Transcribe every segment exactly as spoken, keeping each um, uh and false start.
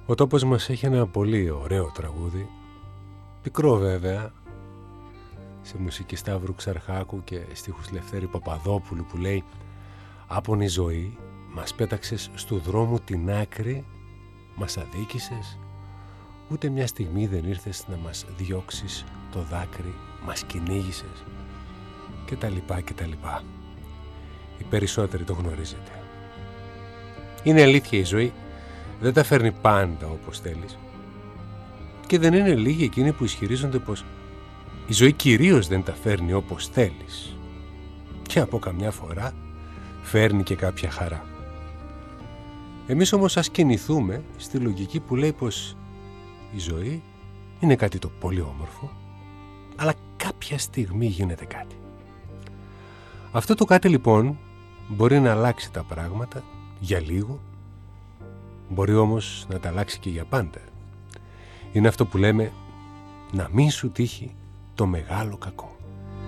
Ο τόπος μας έχει ένα πολύ ωραίο τραγούδι, πικρό βέβαια, σε μουσική Σταύρου Ξαρχάκου και στίχους Λευτέρη Παπαδόπουλου, που λέει «Άπονη ζωή, μας πέταξες στου δρόμου την άκρη, μας αδίκησες, ούτε μια στιγμή δεν ήρθες να μας διώξεις το δάκρυ, μας κυνήγησες» και τα λοιπά και τα λοιπά. Οι περισσότεροι το γνωρίζετε. Είναι αλήθεια, η ζωή δεν τα φέρνει πάντα όπως θέλεις. Και δεν είναι λίγοι εκείνοι που ισχυρίζονται πως η ζωή κυρίως δεν τα φέρνει όπως θέλεις. Και από καμιά φορά φέρνει και κάποια χαρά. Εμείς όμως ας κινηθούμε στη λογική που λέει πως η ζωή είναι κάτι το πολύ όμορφο, αλλά κάποια στιγμή γίνεται κάτι. Αυτό το κάτι λοιπόν μπορεί να αλλάξει τα πράγματα για λίγο, μπορεί όμως να τα αλλάξει και για πάντα. Είναι αυτό που λέμε να μην σου τύχει το μεγάλο κακό.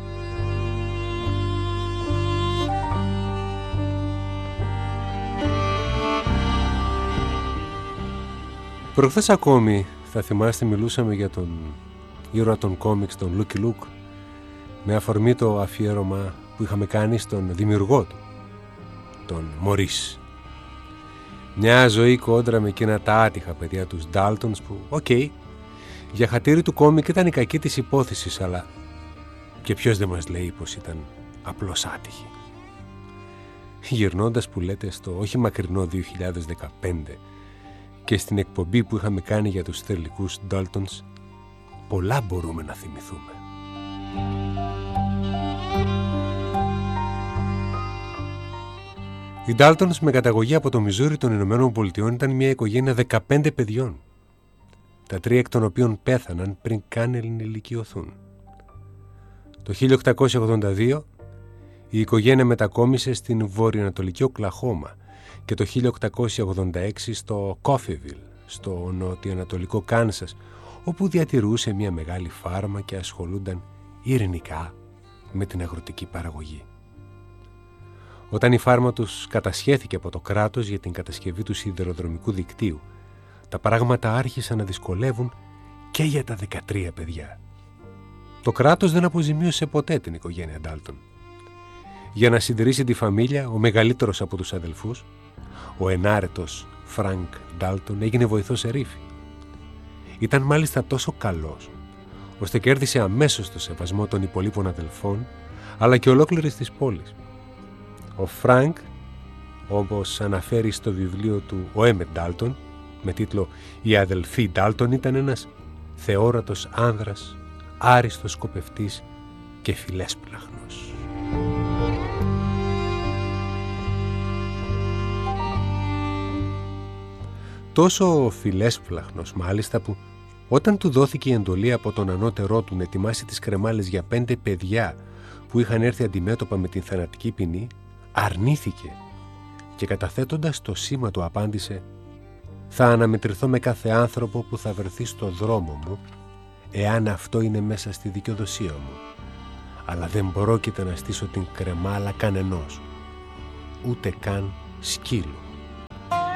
Προχθές ακόμη, θα θυμάστε, μιλούσαμε για τον ήρωα των κόμιξ, τον Lucky Luke, με αφορμή το αφιέρωμα που είχαμε κάνει στον δημιουργό του, τον Μωρίς. Μια ζωή κόντρα με εκείνα τα άτυχα παιδιά, τους Ντάλτονς, που, οκ, okay, για χατήρι του κόμικ ήταν η κακή της υπόθεσης, αλλά και ποιος δεν μας λέει πως ήταν απλώς άτυχοι. Γυρνώντας, που λέτε, στο όχι μακρινό δύο χιλιάδες δεκαπέντε και στην εκπομπή που είχαμε κάνει για τους θερλικούς Ντάλτονς, πολλά μπορούμε να θυμηθούμε. Οι Ντάλτονς, με καταγωγή από το Μιζούρι των Ηνωμένων Πολιτειών, ήταν μια οικογένεια δεκαπέντε παιδιών, τα τρία εκ των οποίων πέθαναν πριν καν ενηλικιωθούν. Το χίλια οκτακόσια ογδόντα δύο η οικογένεια μετακόμισε στην βορειοανατολική Οκλαχώμα και το χίλια οκτακόσια ογδόντα έξι στο Κόφιβιλ, στο νοτιοανατολικό Κάνσας, όπου διατηρούσε μια μεγάλη φάρμα και ασχολούνταν ειρηνικά με την αγροτική παραγωγή. Όταν η φάρμα τους κατασχέθηκε από το κράτος για την κατασκευή του σιδηροδρομικού δικτύου, τα πράγματα άρχισαν να δυσκολεύουν και για τα δεκατρία παιδιά. Το κράτος δεν αποζημίωσε ποτέ την οικογένεια Ντάλτον. Για να συντηρήσει τη φαμίλια, ο μεγαλύτερος από τους αδελφούς, ο ενάρετος Φρανκ Ντάλτον, έγινε βοηθός ερήφη. Ήταν μάλιστα τόσο καλός, ώστε κέρδισε αμέσως το σεβασμό των υπολείπων αδελφών, αλλά και ολόκληρης της πόλης. Ο Φρανκ, όπως αναφέρει στο βιβλίο του ο Έμετ Ντάλτον, με τίτλο «Οι αδελφοί Ντάλτον», ήταν ένας θεόρατος άνδρας, άριστος σκοπευτής και φιλέσπλαχνος. Τόσο φιλέσπλαχνος μάλιστα που όταν του δόθηκε η εντολή από τον ανώτερό του να ετοιμάσει τις κρεμάλες για πέντε παιδιά που είχαν έρθει αντιμέτωπα με την θανατική ποινή, αρνήθηκε και καταθέτοντας το σήμα του απάντησε «Θα αναμετρηθώ με κάθε άνθρωπο που θα βρεθεί στο δρόμο μου, εάν αυτό είναι μέσα στη δικαιοδοσία μου, αλλά δεν πρόκειται να στήσω την κρεμάλα κανενός, ούτε καν σκύλου».